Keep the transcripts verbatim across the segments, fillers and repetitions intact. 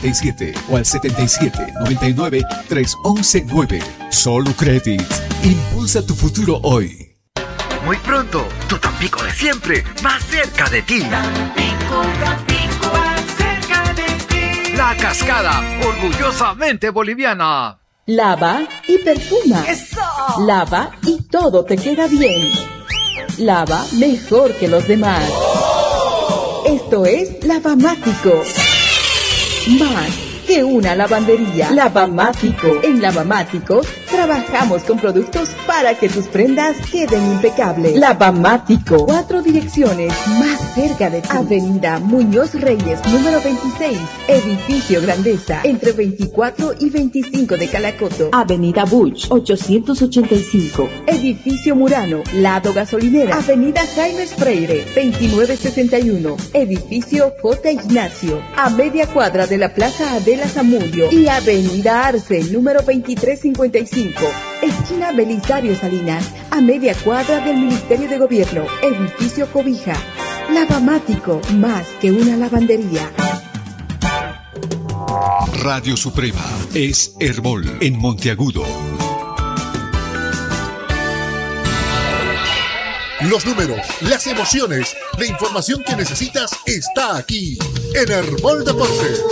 setenta y siete o al setenta y siete, noventa y nueve, trescientos once nueve. Solo Credit. Impulsa tu futuro hoy. Muy pronto, tu Tampico de siempre, más cerca de ti. Tampico, Tampico, más cerca de ti. La Cascada, orgullosamente boliviana. Lava y perfuma. ¡Eso! Lava y todo te queda bien. Lava mejor que los demás. Esto es Lavamático. Más que una lavandería. Lavamático. En Lavamáticos trabajamos con productos para que tus prendas queden impecables. Lavamático. Cuatro direcciones más cerca de ti. Avenida Muñoz Reyes, número veintiséis. Edificio Grandeza, entre veinticuatro y veinticinco de Calacoto. Avenida Buch, ochocientos ochenta y cinco. Edificio Murano, lado gasolinera. Avenida Jaime Freire, veintinueve sesenta y uno. Edificio J. Ignacio, a media cuadra de la Plaza Adela Zamudio. Y Avenida Arce, número veintitrés cincuenta y cinco. Esquina Belisario Salinas, a media cuadra del Ministerio de Gobierno. Edificio Cobija. Lavamático, más que una lavandería. Radio Suprema es Herbol en Monteagudo. Los números, las emociones, la información que necesitas está aquí en Herbol Deportes.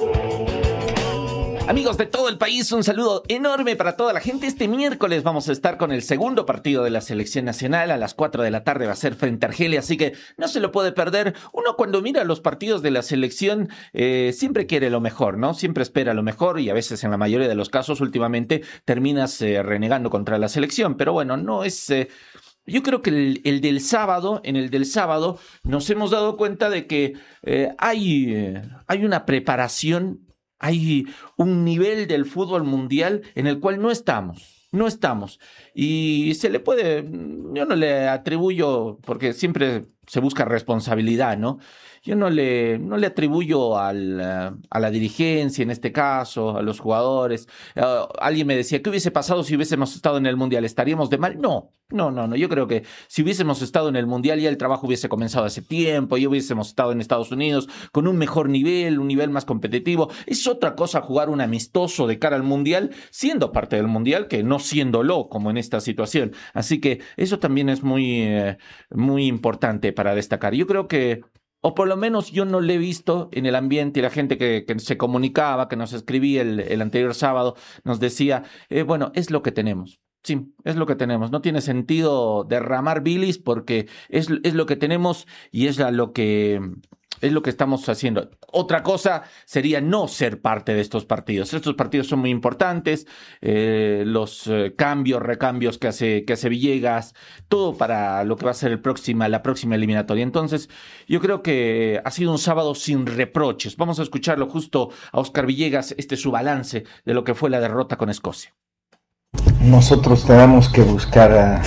Amigos de todo el país, un saludo enorme para toda la gente. Este miércoles vamos a estar con el segundo partido de la selección nacional. A las cuatro de la tarde va a ser frente a Argelia, así que no se lo puede perder. Uno cuando mira los partidos de la selección eh, siempre quiere lo mejor, ¿no? Siempre espera lo mejor y a veces en la mayoría de los casos últimamente terminas eh, renegando contra la selección. Pero bueno, no es... Eh, Yo creo que el, el del sábado, en el del sábado, nos hemos dado cuenta de que eh, hay, eh, hay una preparación. Hay un nivel del fútbol mundial en el cual no estamos, no estamos. Y se le puede, yo no le atribuyo, porque siempre se busca responsabilidad, ¿no? Yo no le, no le atribuyo al, a la dirigencia, en este caso, a los jugadores. Uh, alguien me decía, ¿qué hubiese pasado si hubiésemos estado en el Mundial? ¿Estaríamos de mal? No, no, no, no. Yo creo que si hubiésemos estado en el Mundial ya el trabajo hubiese comenzado hace tiempo, ya hubiésemos estado en Estados Unidos con un mejor nivel, un nivel más competitivo. Es otra cosa jugar un amistoso de cara al Mundial, siendo parte del Mundial, que no siéndolo, como en esta situación. Así que eso también es muy, eh, muy importante para destacar. Yo creo que o por lo menos yo no lo he visto en el ambiente y la gente que, que se comunicaba, que nos escribía el, el anterior sábado, nos decía, eh, bueno, es lo que tenemos. Sí, es lo que tenemos. No tiene sentido derramar bilis porque es, es lo que tenemos y es a lo que... Es lo que estamos haciendo. Otra cosa sería no ser parte de estos partidos. Estos partidos son muy importantes. Eh, los eh, cambios, recambios que hace, que hace Villegas, todo para lo que va a ser el próxima, la próxima eliminatoria. Entonces, yo creo que ha sido un sábado sin reproches. Vamos a escucharlo justo a Oscar Villegas, este es su balance de lo que fue la derrota con Escocia. Nosotros tenemos que buscar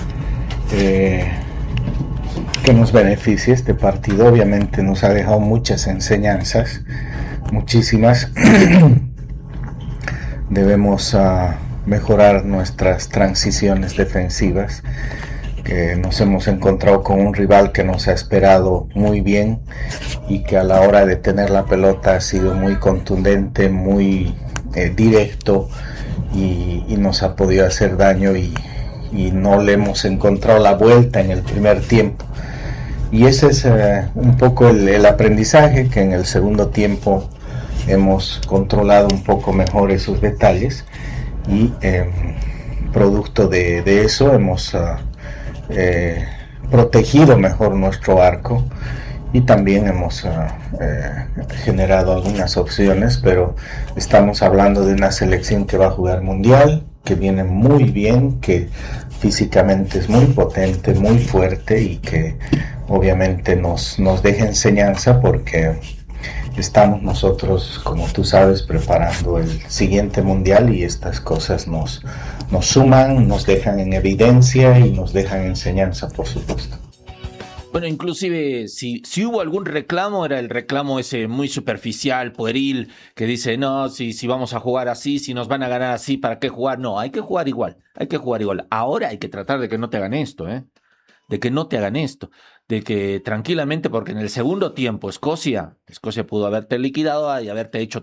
eh, que nos beneficie este partido. Obviamente nos ha dejado muchas enseñanzas, muchísimas. Debemos uh, mejorar nuestras transiciones defensivas, que nos hemos encontrado con un rival que nos ha esperado muy bien y que a la hora de tener la pelota ha sido muy contundente, muy eh, directo y, y nos ha podido hacer daño y, y no le hemos encontrado la vuelta en el primer tiempo. Y ese es eh, un poco el, el aprendizaje, que en el segundo tiempo hemos controlado un poco mejor esos detalles y eh, producto de, de eso hemos uh, eh, protegido mejor nuestro arco y también hemos uh, eh, generado algunas opciones, pero estamos hablando de una selección que va a jugar mundial, que viene muy bien, que físicamente es muy potente, muy fuerte y que obviamente nos, nos deja enseñanza porque estamos nosotros, como tú sabes, preparando el siguiente mundial y estas cosas nos, nos suman, nos dejan en evidencia y nos dejan enseñanza, por supuesto. Bueno, inclusive si, si hubo algún reclamo, era el reclamo ese muy superficial, pueril, que dice, no, si, si vamos a jugar así, si nos van a ganar así, ¿para qué jugar? No, hay que jugar igual, hay que jugar igual. Ahora hay que tratar de que no te hagan esto, ¿eh? De que no te hagan esto, de que tranquilamente, porque en el segundo tiempo Escocia, Escocia pudo haberte liquidado y haberte hecho